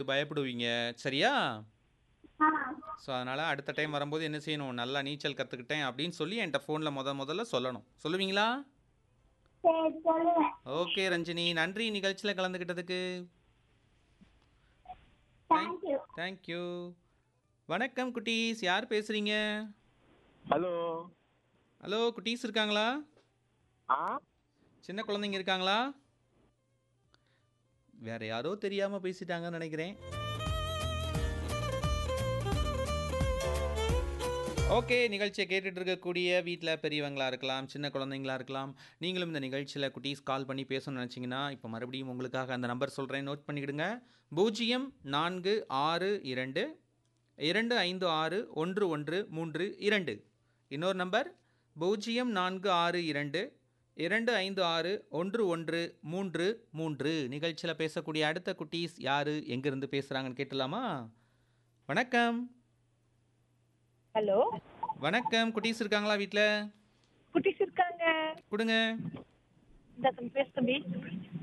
பார்த்து பயப்படுவீங்க. சரியா? ஆ ஸோ, அதனால அடுத்த டைம் வரும்போது என்ன செய்யணும்? நல்லா நீச்சல் கத்துக்கிட்டேன் அப்படின்னு சொல்லி என்ட்ட ஃபோன்ல முதல்ல சொல்லணும். சொல்லுவீங்களா? சரி சொல்லுவேன். ஓகே ரஞ்சினி. நன்றி நிகழ்ச்சியில கலந்துக்கிட்டதுக்கு. Thank thank you. Thank you. வணக்கம் குட்டீஸ். யார் பேசுறீங்க? ஹலோ. ஹலோ குட்டீஸ் இருக்காங்களா? ஆ சின்ன குழந்தைங்க இருக்காங்களா? வேற யாரோ தெரியாம பேசிட்டாங்கன்னு நினைக்கிறேன். ஓகே, நிகழ்ச்சியை கேட்டுட்டு இருக்கக்கூடிய வீட்டில் பெரியவங்களா இருக்கலாம், சின்ன குழந்தைங்களா இருக்கலாம். நீங்களும் இந்த நிகழ்ச்சியில் குட்டீஸ் கால் பண்ணி பேசணும்னு நினச்சிங்கன்னா இப்போ மறுபடியும் உங்களுக்காக அந்த நம்பர் சொல்கிறேன், நோட் பண்ணிக்கிடுங்க. 0462 256 1132. இன்னொரு நம்பர் 0462 256 1133. நிகழ்ச்சியில் பேசக்கூடிய அடுத்த குட்டீஸ் யார், எங்கேருந்து பேசுகிறாங்கன்னு கேட்டலாமா? வணக்கம். ஹலோ. வணக்கம். குட்டீஸ் இருக்காங்களா வீட்டில்? குட்டீஸ் இருக்காங்க. கொடுங்க. இந்த தம்பி பேசு தம்பி.